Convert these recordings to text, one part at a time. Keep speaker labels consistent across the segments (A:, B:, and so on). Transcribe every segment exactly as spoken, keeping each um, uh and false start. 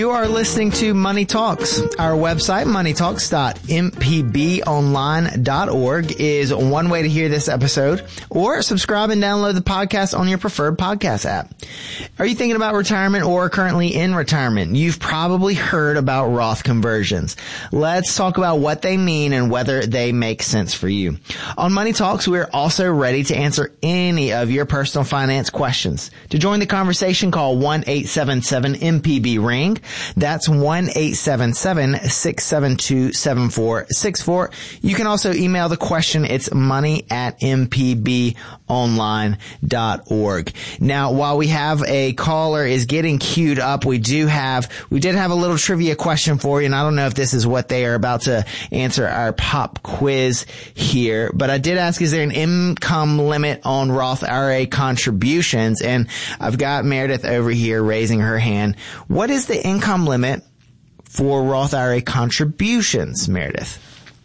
A: You are listening to Money Talks. Our website, money talks dot m p b online dot org, is one way to hear this episode, or subscribe and download the podcast on your preferred podcast app. Are you thinking about retirement or currently in retirement? You've probably heard about Roth conversions. Let's talk about what they mean and whether they make sense for you. On Money Talks, we're also ready to answer any of your personal finance questions. To join the conversation, call one eight seven seven M P B ring. That's one eight seven seven six seven two seven four six four. You can also email the question. It's money at m p b online dot org. Now, while we have a caller is getting queued up, we do have, we did have a little trivia question for you, and I don't know if this is what they are about to answer our pop quiz here, but I did ask, is there an income limit on Roth I R A contributions? And I've got Meredith over here raising her hand. What is the income limit for Roth I R A contributions, Meredith?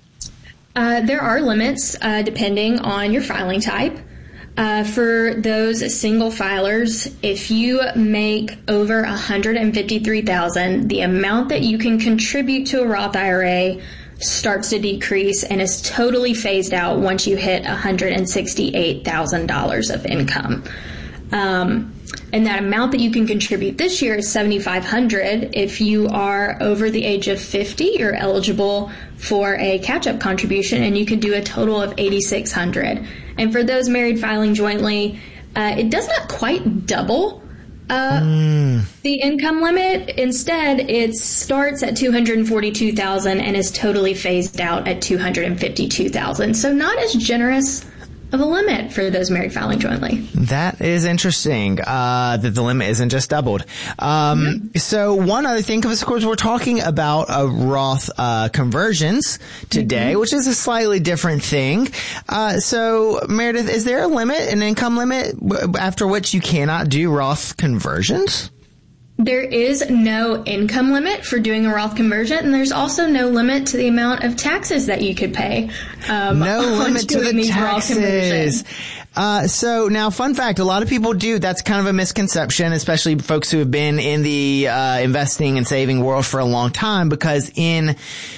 B: Uh, there are limits uh, depending on your filing type. Uh, for those single filers, if you make over one hundred fifty-three thousand dollars, the amount that you can contribute to a Roth I R A starts to decrease and is totally phased out once you hit one hundred sixty-eight thousand dollars of income. Um, and that amount that you can contribute this year is seven thousand five hundred dollars. If you are over the age of fifty, you're eligible for a catch-up contribution, and you can do a total of eight thousand six hundred dollars. And for those married filing jointly, uh, it does not quite double uh, mm. the income limit. Instead, it starts at two hundred forty-two thousand dollars and is totally phased out at two hundred fifty-two thousand dollars. So not as generous of a limit for those married filing jointly.
A: That is interesting, uh, that the limit isn't just doubled. Um, mm-hmm. So one other thing, of course, we're talking about uh, Roth uh, conversions today, mm-hmm. which is a slightly different thing. Uh, so, Meredith, is there a limit, an income limit, after which you cannot do Roth conversions?
B: There is no income limit for doing a Roth conversion, and there's also no limit to the amount of taxes that you could pay. Um,
A: no limit to the taxes. Uh, so now, fun fact, a lot of people do. That's kind of a misconception, especially folks who have been in the uh, investing and saving world for a long time, because in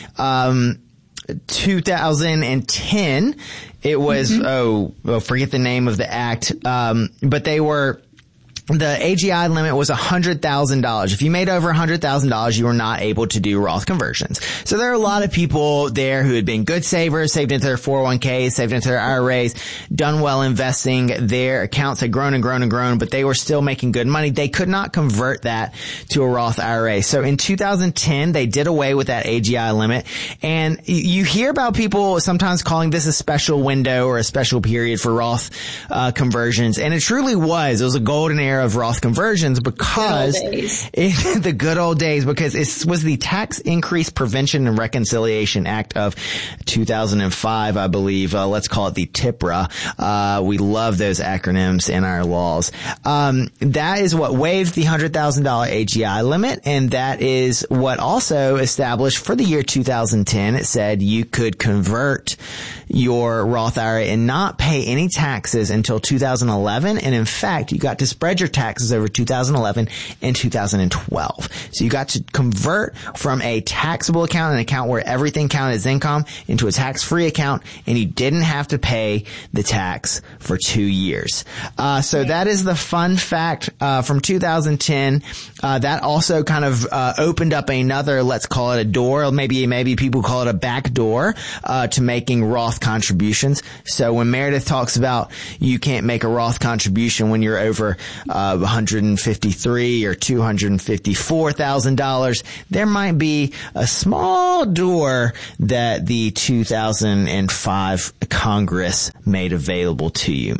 A: um two thousand ten, it was, mm-hmm. oh, oh, forget the name of the act, um, but they were... The A G I limit was one hundred thousand dollars. If you made over one hundred thousand dollars, you were not able to do Roth conversions. So there are a lot of people there who had been good savers, saved into their four oh one k's, saved into their I R As, done well investing. Their accounts had grown and grown and grown, but they were still making good money. They could not convert that to a Roth I R A. So in two thousand ten, they did away with that A G I limit. And you hear about people sometimes calling this a special window or a special period for Roth uh, conversions. And it truly was. It was a golden era of Roth conversions because it, the good old days, because it was the Tax Increase Prevention and Reconciliation Act of two thousand five, I believe. Uh, let's call it the T I P R A. Uh, we love those acronyms in our laws. Um, that is what waived the one hundred thousand dollars A G I limit, and that is what also established for the year two thousand ten. It said you could convert your Roth I R A and not pay any taxes until two thousand eleven, and in fact, you got to spread your taxes over two thousand eleven and two thousand twelve. So you got to convert from a taxable account, an account where everything counted as income, into a tax-free account, and you didn't have to pay the tax for two years. Uh, so that is the fun fact uh, from two thousand ten. Uh, that also kind of uh, opened up another, let's call it a door, maybe maybe people call it a back door uh, to making Roth contributions. So when Meredith talks about you can't make a Roth contribution when you're over uh, one hundred fifty-three or two hundred fifty-four thousand dollars, there might be a small door that the two thousand five Congress made available to you.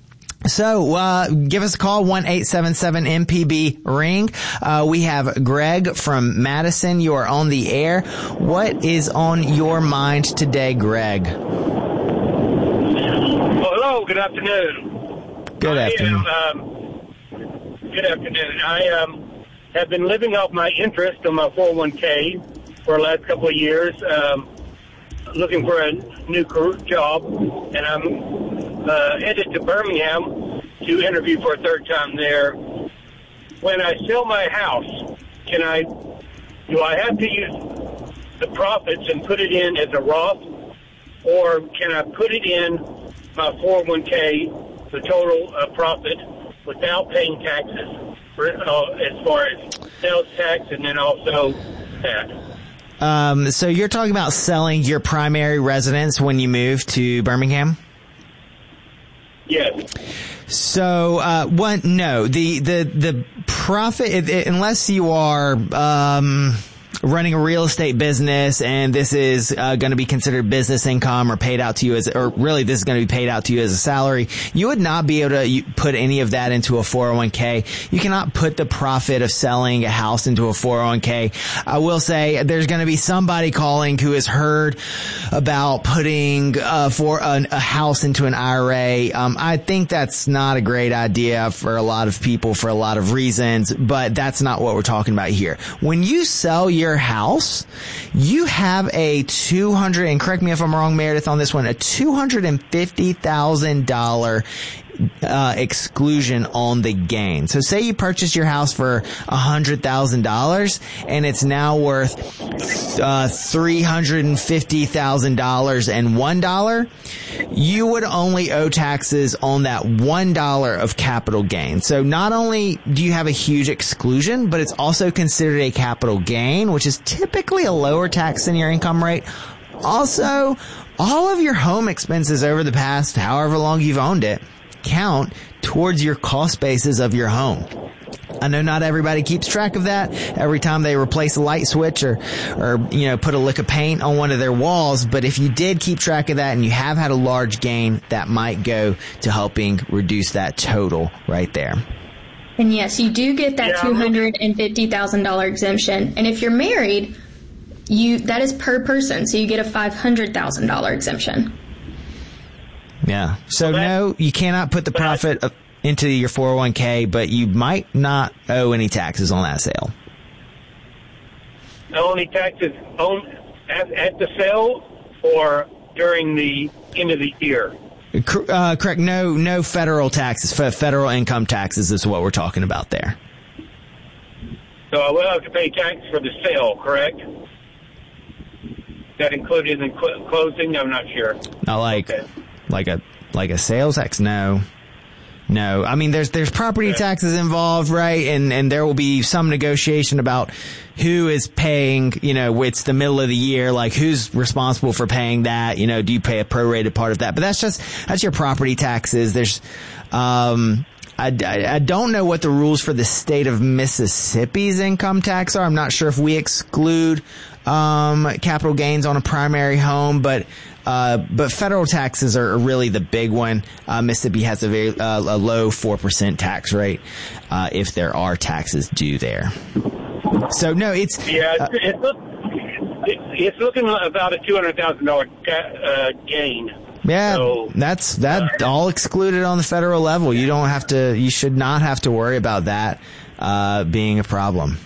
A: So, uh, give us a call, one eight seven seven M P B ring. Uh, we have Greg from Madison. You are on the air. What is on your mind today, Greg?
C: Well, hello. Good afternoon.
A: Good afternoon.
C: I am, um, good afternoon. I, um, have been living off my interest on my four oh one k for the last couple of years, um, looking for a new career job, and I'm Uh, headed to Birmingham to interview for a third time there. When I sell my house, can I do I have to use the profits and put it in as a Roth, or can I put it in my four oh one k, the total uh, profit, without paying taxes, for, uh, as far as sales tax and then also that?
A: Um, so you're talking about selling your primary residence when you move to Birmingham?
C: Yes.
A: So, uh, one, no, the, the, the profit, it, it, unless you are, um, running a real estate business and this is uh, going to be considered business income or paid out to you as, or really this is going to be paid out to you as a salary, you would not be able to you, put any of that into a four oh one k. You cannot put the profit of selling a house into a four oh one k. I will say there's going to be somebody calling who has heard about putting uh, for a, a house into an I R A. Um, I think that's not a great idea for a lot of people for a lot of reasons, but that's not what we're talking about here. When you sell your house, you have a two hundred, and correct me if I'm wrong, Meredith, on this one, a two hundred fifty thousand dollars uh, exclusion on the gain. So say you purchase your house for one hundred thousand dollars and it's now worth uh, three hundred fifty thousand dollars and one dollar. You would only owe taxes on that one dollar of capital gain. So not only do you have a huge exclusion, but it's also considered a capital gain, which is typically a lower tax than your income rate. Also, all of your home expenses over the past however long you've owned it count towards your cost basis of your home. I know not everybody keeps track of that every time they replace a light switch or, or, you know, put a lick of paint on one of their walls. But if you did keep track of that and you have had a large gain, that might go to helping reduce that total right there.
B: And yes, you do get that
C: Yeah.
B: two hundred fifty thousand dollars exemption. And if you're married, you, that is per person. So you get a five hundred thousand dollars exemption.
A: Yeah. So
C: Well, that-
A: no, you cannot put the profit of, into your four oh one k, but you might not owe any taxes on that sale.
C: Only taxes on at, at the sale or during the end of the year?
A: Uh, correct. No, no federal taxes. Fe- Federal income taxes is what we're talking about there.
C: So I will have to pay tax for the sale, correct? That included in cl- closing? I'm not sure.
A: Not like,
C: Okay.
A: like a, like a sales tax. No, no. I mean, there's, there's property
C: Okay.
A: taxes involved, right? And, and there will be some negotiation about who is paying, you know, it's the middle of the year, like who's responsible for paying that? You know, do you pay a prorated part of that? But that's just, that's your property taxes. There's, um, I, I, I don't know what the rules for the state of Mississippi's income tax are. I'm not sure if we exclude um, capital gains on a primary home, but uh, but federal taxes are really the big one. Uh, Mississippi has a very uh, a low four percent tax rate uh, if there are taxes due there. So no, it's
C: Yeah,
A: uh,
C: it's, it's, look, it's, it's looking about a two hundred thousand dollars uh, gain.
A: yeah,
C: So,
A: that's that all excluded on the federal level. You don't have to. You should not have to worry about that uh, being a problem.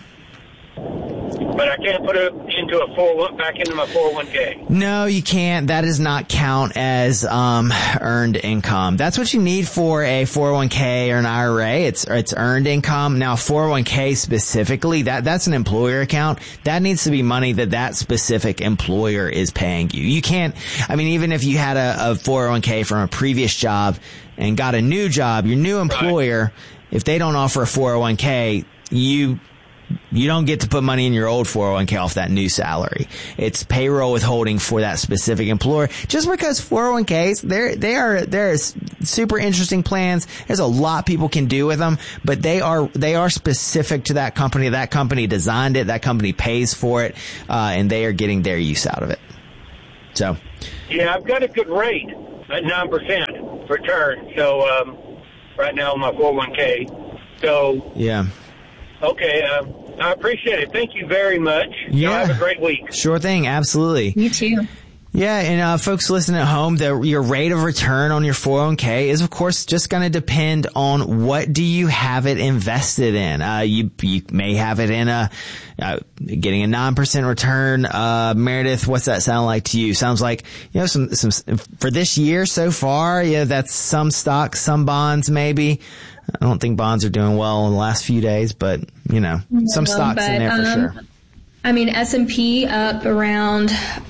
C: But I can't put it into a four back into my four oh one k.
A: No, you can't. That does not count as um earned income. That's what you need for a four oh one k or an I R A. It's it's earned income. Now, four oh one k specifically, that that's an employer account. That needs to be money that that specific employer is paying you. You can't. I mean, even if you had a, a four oh one k from a previous job and got a new job, your new employer, right, if they don't offer a four oh one k, you You don't get to put money in your old four oh one k off that new salary. It's payroll withholding for that specific employer. Just because four oh one k's, they're, they are, they're super interesting plans. There's a lot people can do with them, but they are, they are specific to that company. That company designed it. That company pays for it, uh, and they are getting their use out of it. So.
C: Yeah, I've got a good rate at nine percent return. So, um, right now on my four oh one k. So.
A: Yeah.
C: Okay, um, I appreciate it. Thank you very much.
A: Yeah.
C: Y'all have a great week.
A: Sure thing. Absolutely.
B: You too.
A: Yeah, and uh, folks listening at home, the, your rate of return on your four oh one k is, of course, just going to depend on what do you have it invested in. Uh, you you may have it in a uh, getting a nine percent return. Uh, Meredith, what's that sound like to you? Sounds like, you know, some some for this year so far. Yeah, that's some stocks, some bonds, maybe. I don't think bonds are doing well in the last few days, but you know, some
B: No,
A: stocks
B: but,
A: in there for
B: um,
A: sure.
B: I mean, S and P up around,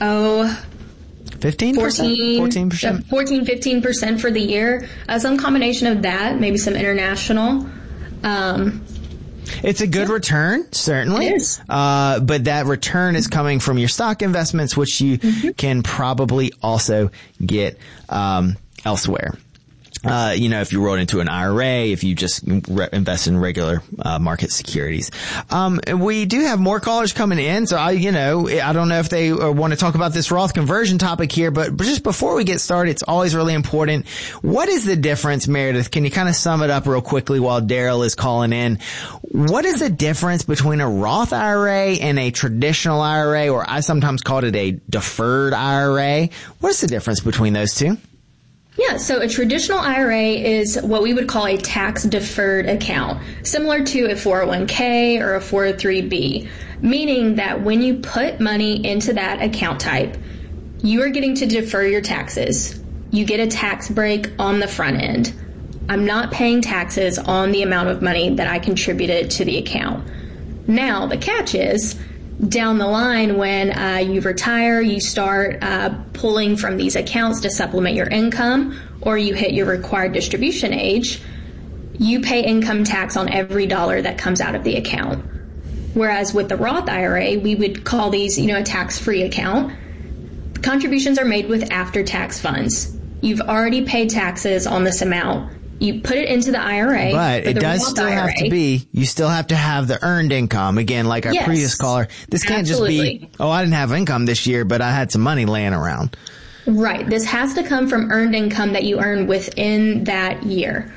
B: oh,
A: fifteen percent? fourteen percent?
B: fourteen, fifteen percent for the year. Uh, some combination of that, maybe some international. Um,
A: It's a good yeah. return, certainly.
B: It is.
A: Uh, but that return is coming from your stock investments, which you mm-hmm. can probably also get um, elsewhere. Uh, you know, if you rolled into an I R A, if you just re- invest in regular, uh, market securities. Um, we do have more callers coming in. So I, you know, I don't know if they want to talk about this Roth conversion topic here, but just before we get started, it's always really important. What is the difference, Meredith? Can you kind of sum it up real quickly while Daryl is calling in? What is the difference between a Roth I R A and a traditional I R A, or I sometimes call it a deferred I R A? What is the difference between those two?
B: Yeah, so a traditional I R A is what we would call a tax-deferred account, similar to a four oh one k or a four oh three b, meaning that when you put money into that account type, you are getting to defer your taxes. You get a tax break on the front end. I'm not paying taxes on the amount of money that I contributed to the account. Now, the catch is, down the line, when uh, you retire, you start uh, pulling from these accounts to supplement your income, or you hit your required distribution age, you pay income tax on every dollar that comes out of the account. Whereas with the Roth I R A, we would call these, you know, a tax-free account. Contributions are made with after-tax funds. You've already paid taxes on this amount. You put it into the I R A.
A: But it does still have to be, you still have to have the earned income. Again, like our
B: yes,
A: previous caller, this can't
B: absolutely.
A: just be, oh, I didn't have income this year, but I had some money laying around.
B: Right. This has to come from earned income that you earn within that year.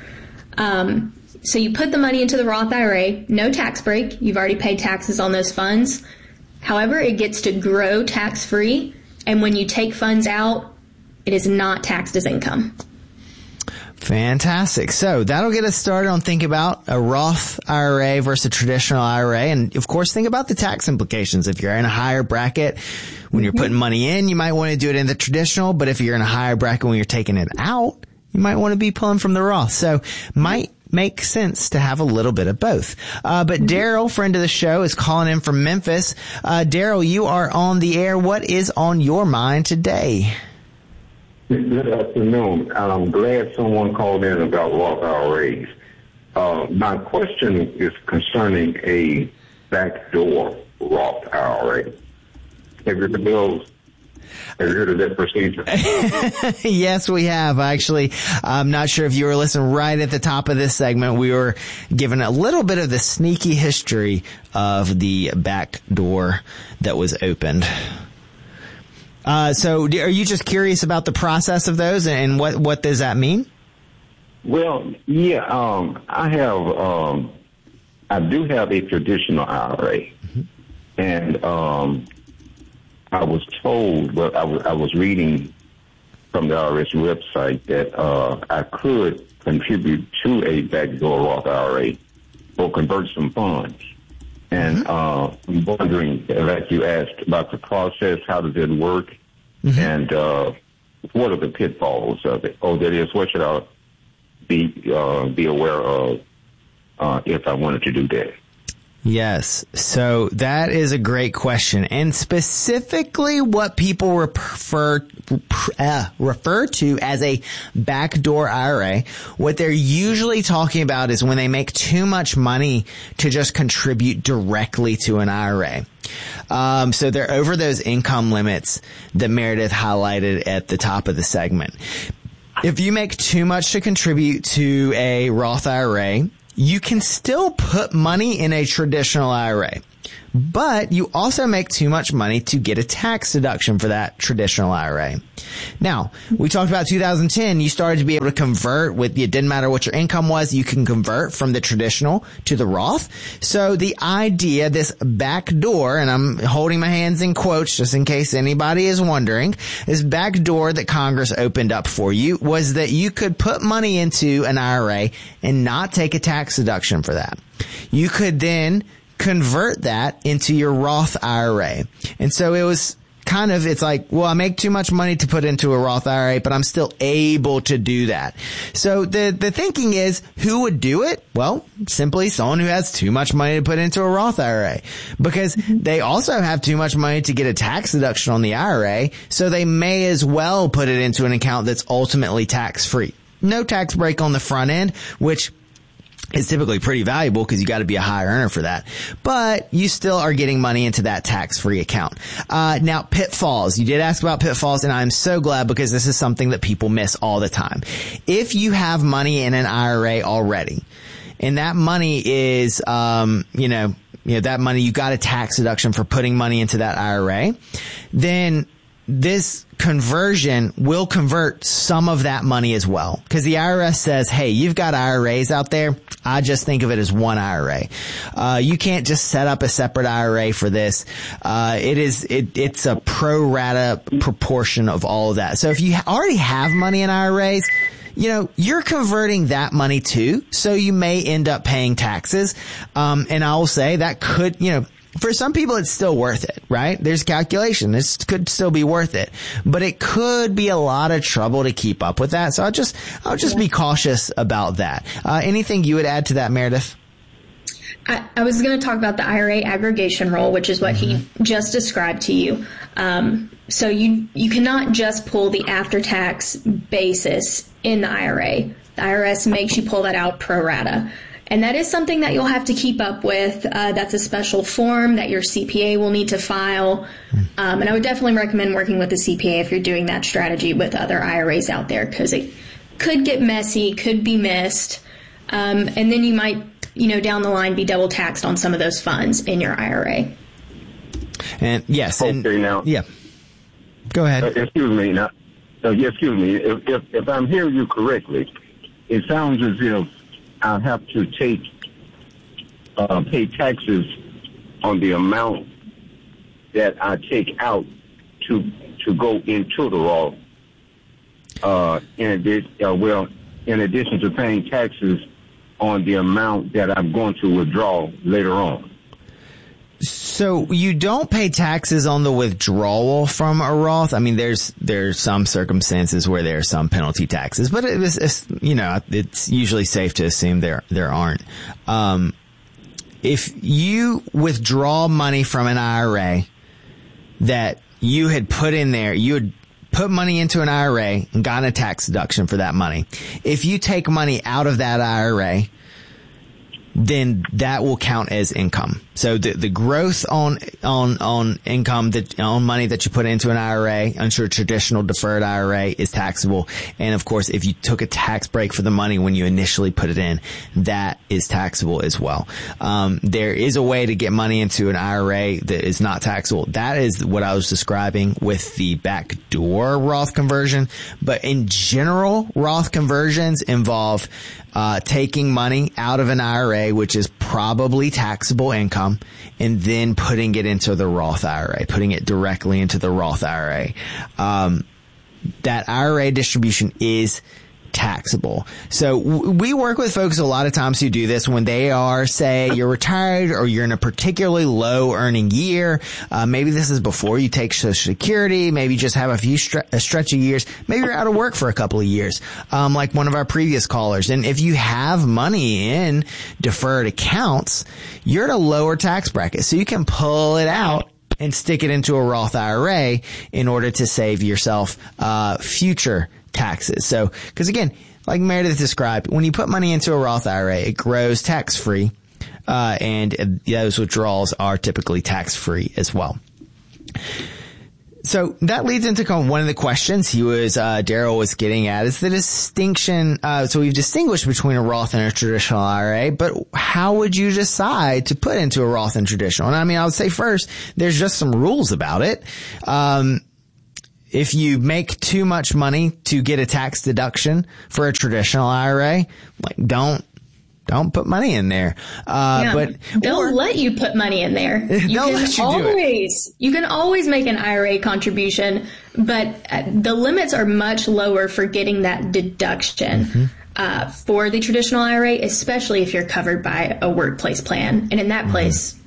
B: Um, so you put the money into the Roth I R A, no tax break. You've already paid taxes on those funds. However, it gets to grow tax-free. And when you take funds out, it is not taxed as income.
A: Fantastic. So that'll get us started on thinking about a Roth I R A versus a traditional I R A. And of course, think about the tax implications. If you're in a higher bracket, when you're putting money in, you might want to do it in the traditional. But if you're in a higher bracket when you're taking it out, you might want to be pulling from the Roth. So might make sense to have a little bit of both. Uh, but Daryl, friend of the show, is calling in from Memphis. Uh, Daryl, you are on the air. What is on your mind today?
D: Good afternoon. I'm glad someone called in about Roth I R As. Uh, my question is concerning a backdoor Roth I R A. Have you heard of those? Have you heard of that procedure?
A: Yes, we have. Actually, I'm not sure if you were listening right at the top of this segment. We were given a little bit of the sneaky history of the back door that was opened. Uh, so are you just curious about the process of those and what, what does that mean?
D: Well, yeah, um, I have, um, I do have a traditional I R A, mm-hmm. and, um, I was told, well, I was, I was reading from the I R S website that, uh, I could contribute to a backdoor Roth I R A or convert some funds. And, uh, I'm wondering, like you asked about the process, how does it work? Mm-hmm. And, uh, what are the pitfalls of it? Oh, that is, what should I be, uh, be aware of, uh, if I wanted to do that?
A: Yes. So that is a great question. And specifically what people refer, uh, refer to as a backdoor I R A, what they're usually talking about is when they make too much money to just contribute directly to an I R A. Um, so they're over those income limits that Meredith highlighted at the top of the segment. If you make too much to contribute to a Roth I R A, you can still put money in a traditional I R A, but you also make too much money to get a tax deduction for that traditional I R A. Now, we talked about two thousand ten, you started to be able to convert with, it didn't matter what your income was, you can convert from the traditional to the Roth. So the idea, this back door, and I'm holding my hands in quotes just in case anybody is wondering, this back door that Congress opened up for you was that you could put money into an I R A and not take a tax deduction for that. You could then convert that into your Roth I R A. And so it was kind of, it's like, well, I make too much money to put into a Roth I R A, but I'm still able to do that. So the, the thinking is, who would do it? Well, simply someone who has too much money to put into a Roth I R A, because they also have too much money to get a tax deduction on the I R A. So they may as well put it into an account that's ultimately tax free. No tax break on the front end, which is typically pretty valuable because you got to be a high earner for that. But you still are getting money into that tax-free account. Uh, now, pitfalls. You did ask about pitfalls, and I'm so glad because this is something that people miss all the time. If you have money in an I R A already, and that money is, um, you know, you know, that money, you got a tax deduction for putting money into that I R A, then this conversion will convert some of that money as well. Because the I R S says, hey, you've got I R As out there. I just think of it as one I R A. Uh, you can't just set up a separate I R A for this. Uh, it is, it, it's a pro rata proportion of all of that. So if you already have money in I R As, you know, you're converting that money too. So you may end up paying taxes. Um, and I will say that could, you know, for some people, it's still worth it, right? There's calculation. This could still be worth it, but it could be a lot of trouble to keep up with that. So I'll just, I'll just be cautious about that. Uh, anything you would add to that, Meredith?
B: I, I was going to talk about the I R A aggregation rule, which is what mm-hmm. he just described to you. Um, so you, you cannot just pull the after-tax basis in the I R A. The I R S makes you pull that out pro rata. And that is something that you'll have to keep up with. Uh, that's a special form that your C P A will need to file. Um, and I would definitely recommend working with a C P A if you're doing that strategy with other I R As out there, because it could get messy, could be missed. Um, and then you might, you know, down the line be double taxed on some of those funds in your I R A.
A: And yes. And,
D: okay, now.
A: Yeah. Go ahead.
D: Uh, excuse me. Now, uh, yeah, excuse me. If, if, if I'm hearing you correctly, it sounds as if I have to take, uh, pay taxes on the amount that I take out to to go into the Roth. Uh, in addition, uh, well, in addition to paying taxes on the amount that I'm going to withdraw later on.
A: So you don't pay taxes on the withdrawal from a Roth. I mean, there's there's some circumstances where there are some penalty taxes, but it was, it's, you know, it's usually safe to assume there there aren't. Um, if you withdraw money from an I R A that you had put in there, you had put money into an I R A and gotten a tax deduction for that money. If you take money out of that I R A, then that will count as income. So the, the growth on, on, on income that, on money that you put into an I R A, into a traditional deferred I R A is taxable. And of course, if you took a tax break for the money when you initially put it in, that is taxable as well. Um, there is a way to get money into an I R A that is not taxable. That is what I was describing with the backdoor Roth conversion. But in general, Roth conversions involve Uh, taking money out of an I R A, which is probably taxable income, and then putting it into the Roth I R A, putting it directly into the Roth I R A. Um, that I R A distribution is taxable. So w- we work with folks a lot of times who do this when they are, say, you're retired or you're in a particularly low earning year. Uh, maybe this is before you take Social Security. Maybe you just have a few stre- a stretch of years. Maybe you're out of work for a couple of years, um, like one of our previous callers. And if you have money in deferred accounts, you're at a lower tax bracket. So you can pull it out and stick it into a Roth I R A in order to save yourself uh future taxes. So, because again, like Meredith described, when you put money into a Roth I R A, it grows tax-free, uh, and those withdrawals are typically tax-free as well. So that leads into kind of one of the questions he was, uh, Daryl was getting at, is the distinction. Uh, so we've distinguished between a Roth and a traditional I R A, but how would you decide to put into a Roth and traditional? And I mean, I would say first, there's just some rules about it. Um, If you make too much money to get a tax deduction for a traditional I R A, like don't, don't put money in there. Uh,
B: yeah,
A: but
B: they'll
A: or,
B: let you put money in there. You
A: they'll
B: can
A: let you
B: always,
A: do it.
B: You can always make an I R A contribution, but the limits are much lower for getting that deduction. Mm-hmm. Uh, for the traditional I R A, especially if you're covered by a workplace plan. And in that place,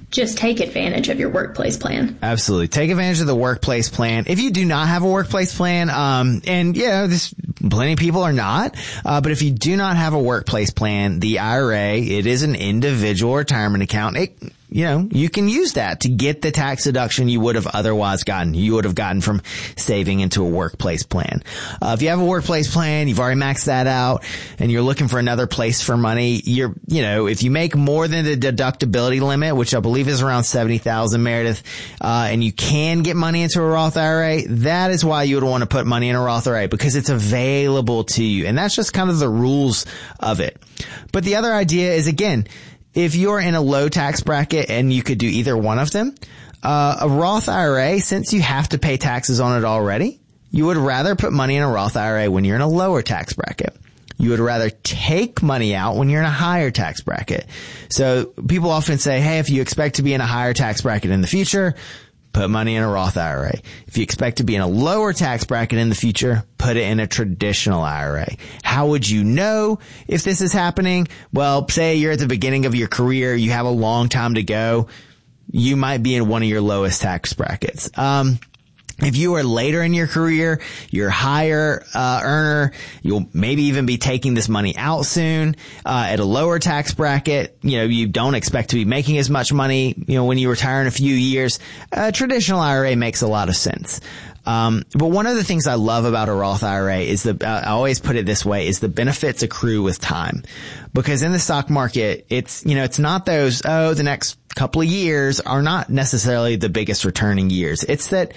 B: just take advantage of your workplace plan.
A: Absolutely. Take advantage of the workplace plan. If you do not have a workplace plan, um, and yeah, this, plenty of people are not, uh, but if you do not have a workplace plan, the I R A, it is an individual retirement account. It, you know, you can use that to get the tax deduction you would have otherwise gotten. You would have gotten from saving into a workplace plan. Uh, if you have a workplace plan, you've already maxed that out and you're looking for another place for money, you're, you know, if you make more than the deductibility limit, which I believe is around seventy thousand, Meredith, uh, and you can get money into a Roth I R A, that is why you would want to put money in a Roth I R A, because it's available to you. And that's just kind of the rules of it. But the other idea is, again, if you're in a low tax bracket and you could do either one of them, uh, a Roth I R A, since you have to pay taxes on it already, you would rather put money in a Roth I R A when you're in a lower tax bracket. You would rather take money out when you're in a higher tax bracket. So people often say, hey, if you expect to be in a higher tax bracket in the future, put money in a Roth I R A. If you expect to be in a lower tax bracket in the future, put it in a traditional I R A. How would you know if this is happening? Well, say you're at the beginning of your career, you have a long time to go. You might be in one of your lowest tax brackets. Um, If you are later in your career, you're a higher uh, earner, you'll maybe even be taking this money out soon uh, at a lower tax bracket. You know, you don't expect to be making as much money, you know, when you retire in a few years. A traditional I R A makes a lot of sense. Um, but one of the things I love about a Roth I R A is the, uh, I always put it this way, is the benefits accrue with time. Because in the stock market, it's, you know, it's not those, oh, the next couple of years are not necessarily the biggest returning years. It's that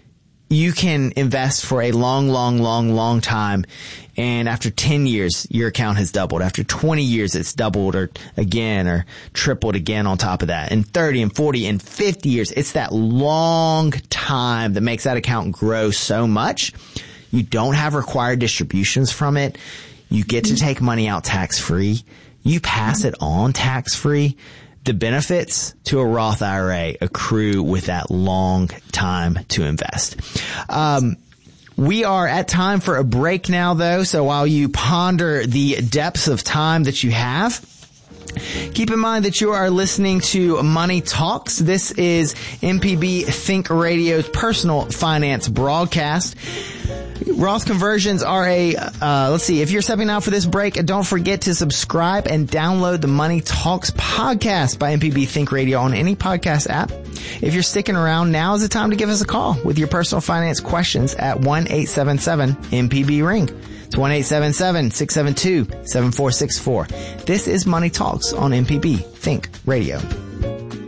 A: you can invest for a long, long, long, long time. And after ten years, your account has doubled. After twenty years, it's doubled or again or tripled again on top of that. And thirty and forty and fifty years, it's that long time that makes that account grow so much. You don't have required distributions from it. You get to take money out tax-free. You pass it on tax-free. The benefits to a Roth I R A accrue with that long time to invest. Um, we are at time for a break now, though. So while you ponder the depths of time that you have, keep in mind that you are listening to Money Talks. This is M P B Think Radio's personal finance broadcast. Roth conversions are a, uh, let's see, if you're stepping out for this break, don't forget to subscribe and download the Money Talks podcast by M P B Think Radio on any podcast app. If you're sticking around, now is the time to give us a call with your personal finance questions at one eight seven seven M P B ring. It's one eight seven seven, six seven two, seven four six four. This is Money Talks on M P B Think Radio.